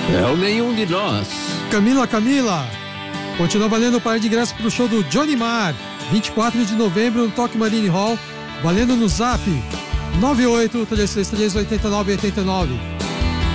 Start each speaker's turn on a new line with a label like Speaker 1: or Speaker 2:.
Speaker 1: É o nenhum de nós.
Speaker 2: Camila, continua valendo o par de ingressos pro show do Johnny Marr, 24 de novembro no Tokyo Marine Hall, valendo no Zap 98-3338-8989.